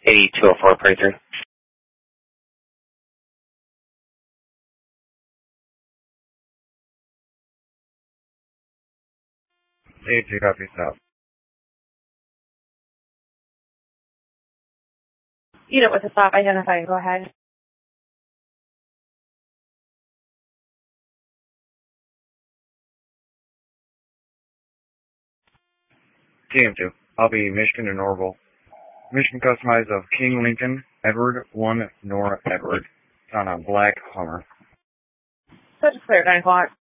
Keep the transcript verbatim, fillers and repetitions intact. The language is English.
eighty two oh four, pray through. eighty-two, copy, stop. Unit with a stop, identify, go ahead. T M two, I'll be Michigan and Norval. Michigan customized of King Lincoln, Edward one, Nora Edward. It's on a black Hummer. So just clear at nine o'clock.